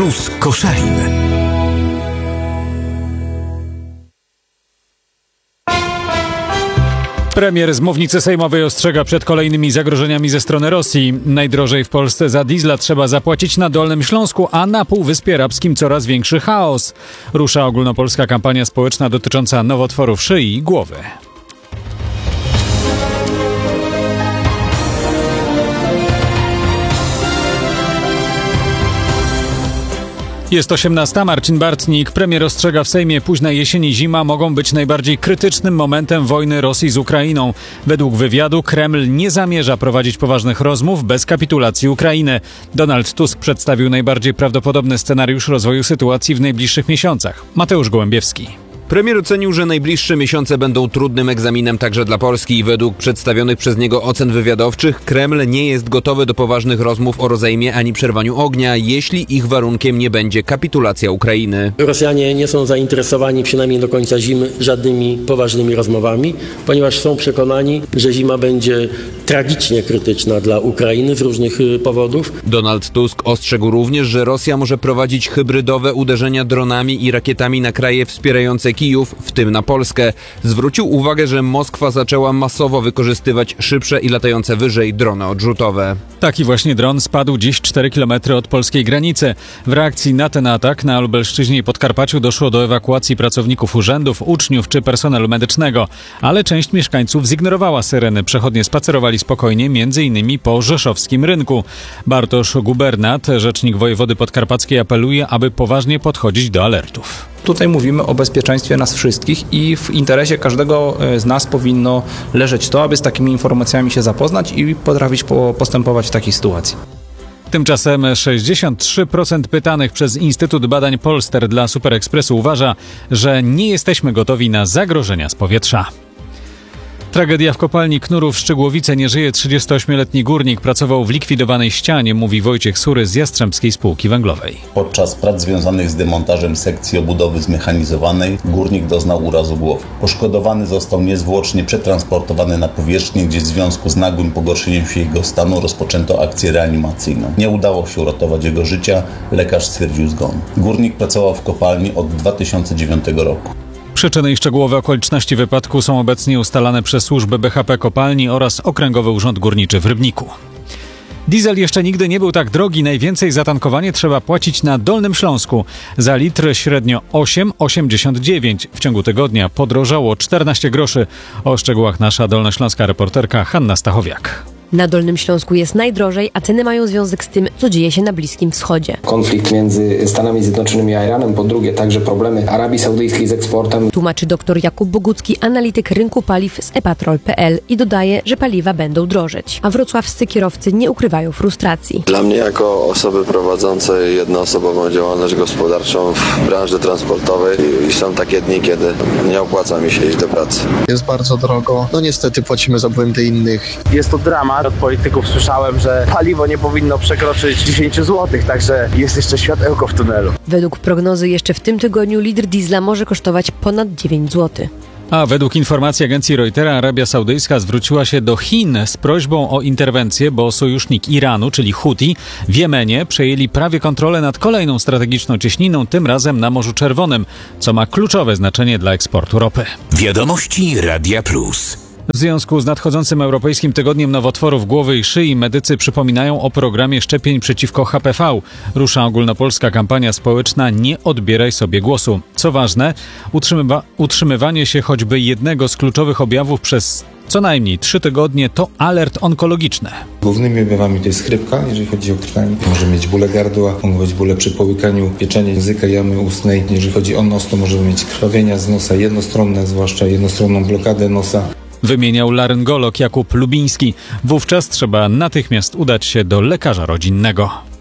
Plus Koszalin. Premier z mównicy sejmowej ostrzega przed kolejnymi zagrożeniami ze strony Rosji. Najdrożej w Polsce za diesla trzeba zapłacić na Dolnym Śląsku, a na Półwyspie Arabskim coraz większy chaos. Rusza ogólnopolska kampania społeczna dotycząca nowotworów szyi i głowy. Jest 18. Marcin Bartnik. Premier ostrzega w Sejmie: późna jesień i zima mogą być najbardziej krytycznym momentem wojny Rosji z Ukrainą. Według wywiadu Kreml nie zamierza prowadzić poważnych rozmów bez kapitulacji Ukrainy. Donald Tusk przedstawił najbardziej prawdopodobny scenariusz rozwoju sytuacji w najbliższych miesiącach. Mateusz Gołębiewski. Premier ocenił, że najbliższe miesiące będą trudnym egzaminem także dla Polski. Według przedstawionych przez niego ocen wywiadowczych Kreml nie jest gotowy do poważnych rozmów o rozejmie ani przerwaniu ognia, jeśli ich warunkiem nie będzie kapitulacja Ukrainy. Rosjanie nie są zainteresowani przynajmniej do końca zimy żadnymi poważnymi rozmowami, ponieważ są przekonani, że zima będzie tragicznie krytyczna dla Ukrainy z różnych powodów. Donald Tusk ostrzegł również, że Rosja może prowadzić hybrydowe uderzenia dronami i rakietami na kraje wspierające Kijów, w tym na Polskę. Zwrócił uwagę, że Moskwa zaczęła masowo wykorzystywać szybsze i latające wyżej drony odrzutowe. Taki właśnie dron spadł dziś 4 km od polskiej granicy. W reakcji na ten atak na Lubelszczyźnie i Podkarpaciu doszło do ewakuacji pracowników urzędów, uczniów czy personelu medycznego. Ale część mieszkańców zignorowała syreny. Przechodnie spacerowali spokojnie, m.in. po rzeszowskim rynku. Bartosz Gubernat, rzecznik wojewody podkarpackiej, apeluje, aby poważnie podchodzić do alertów. Tutaj mówimy o bezpieczeństwie nas wszystkich i w interesie każdego z nas powinno leżeć to, aby z takimi informacjami się zapoznać i potrafić postępować w takiej sytuacji. Tymczasem 63% pytanych przez Instytut Badań Polster dla Superekspresu uważa, że nie jesteśmy gotowi na zagrożenia z powietrza. Tragedia w kopalni Knurów w Szczygłowice. Nie żyje 38-letni górnik. Pracował w likwidowanej ścianie, mówi Wojciech Sury z Jastrzębskiej Spółki Węglowej. Podczas prac związanych z demontażem sekcji obudowy zmechanizowanej górnik doznał urazu głowy. Poszkodowany został niezwłocznie przetransportowany na powierzchnię, gdzie w związku z nagłym pogorszeniem się jego stanu rozpoczęto akcję reanimacyjną. Nie udało się uratować jego życia. Lekarz stwierdził zgon. Górnik pracował w kopalni od 2009 roku. Przyczyny i szczegółowe okoliczności wypadku są obecnie ustalane przez służby BHP kopalni oraz Okręgowy Urząd Górniczy w Rybniku. Diesel jeszcze nigdy nie był tak drogi. Najwięcej za tankowanie trzeba płacić na Dolnym Śląsku. Za litr średnio 8,89. W ciągu tygodnia podrożało 14 groszy. O szczegółach nasza dolnośląska reporterka Hanna Stachowiak. Na Dolnym Śląsku jest najdrożej, a ceny mają związek z tym, co dzieje się na Bliskim Wschodzie. Konflikt między Stanami Zjednoczonymi a Iranem, po drugie także problemy Arabii Saudyjskiej z eksportem. Tłumaczy dr Jakub Bogucki, analityk rynku paliw z ePatrol.pl i dodaje, że paliwa będą drożeć. A wrocławscy kierowcy nie ukrywają frustracji. Dla mnie jako osoby prowadzącej jednoosobową działalność gospodarczą w branży transportowej i są takie dni, kiedy nie opłaca mi się iść do pracy. Jest bardzo drogo. No niestety płacimy za błędy innych. Jest to dramat. Od polityków słyszałem, że paliwo nie powinno przekroczyć 10 zł, także jest jeszcze światełko w tunelu. Według prognozy jeszcze w tym tygodniu litr diesla może kosztować ponad 9 zł. A według informacji agencji Reutera Arabia Saudyjska zwróciła się do Chin z prośbą o interwencję, bo sojusznik Iranu, czyli Huti, w Jemenie przejęli prawie kontrolę nad kolejną strategiczną cieśniną, tym razem na Morzu Czerwonym, co ma kluczowe znaczenie dla eksportu ropy. Wiadomości Radia Plus. W związku z nadchodzącym Europejskim Tygodniem Nowotworów Głowy i Szyi medycy przypominają o programie szczepień przeciwko HPV. Rusza ogólnopolska kampania społeczna Nie odbieraj sobie głosu. Co ważne, utrzymywanie się choćby jednego z kluczowych objawów przez co najmniej 3 tygodnie to alert onkologiczny. Głównymi objawami to jest chrypka, jeżeli chodzi o krtani. Może mieć bóle gardła, mogą być bóle przy połykaniu, pieczenie języka, jamy ustnej. Jeżeli chodzi o nos, to możemy mieć krwawienia z nosa jednostronne, zwłaszcza jednostronną blokadę nosa. Wymieniał laryngolog Jakub Lubiński. Wówczas trzeba natychmiast udać się do lekarza rodzinnego.